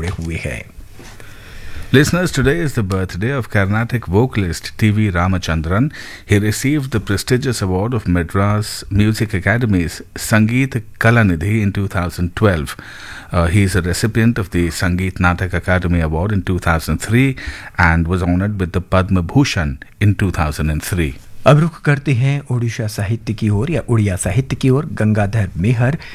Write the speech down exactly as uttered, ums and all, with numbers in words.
जुड़े हुए हैं। Listeners, today is the birthday of Carnatic vocalist T V Ramachandran. He received the prestigious award of Madras Music Academy's Sangeet Kalanidhi in two thousand twelve. Uh, he is a recipient of the Sangeet Natak Academy Award in two thousand three and was honored with the Padma Bhushan in two thousand three. अब रुख करते हैं ओडिशा साहित्य की ओर या उड़िया साहित्य की ओर। गंगाधर मेहर